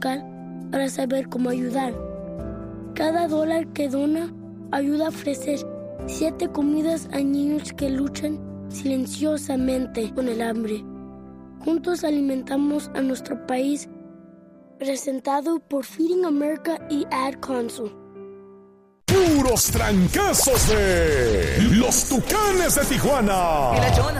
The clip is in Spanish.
local para saber cómo ayudar. Cada dólar que dona ayuda a ofrecer 7 comidas a niños que luchan silenciosamente con el hambre. Juntos alimentamos a nuestro país. Presentado por Feeding America y Ad Council. Puros trancazos de los Tucanes de Tijuana.